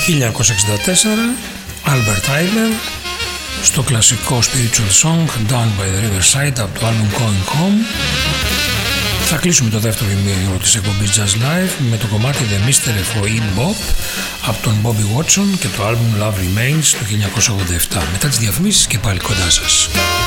1964, Albert Ayler στο κλασικό spiritual song Down by the Riverside από το album Going Home. Θα κλείσουμε το δεύτερο ημίωρο της εκπομπής Jazz Live με το κομμάτι The Mystery for Bop από τον Bobby Watson και το album Love Remains του 1987. Μετά τις διαφημίσεις και πάλι κοντά σας.